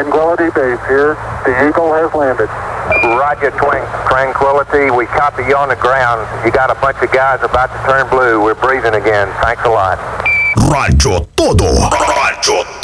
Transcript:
Tranquility Base here. The Eagle has landed. Roger, Tranquility. We copy you on the ground. You got a bunch of guys about to turn blue. We're breathing again. Thanks a lot. Radyo Todo. Radyo